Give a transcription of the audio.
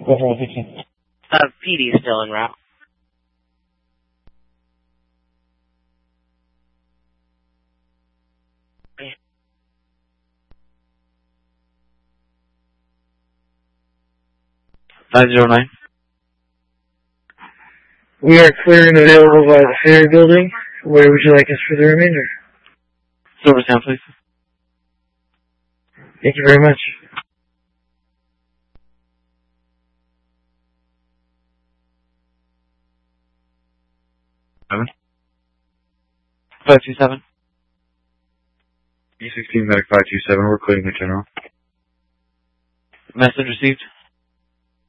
Go for 115. PD is still en route. (909). We are clear and available by the ferry building. Where would you like us for the remainder? Silvertown, please. Thank you very much. Seven. 527. E16 Medic 527, we're clearing the general. Message received.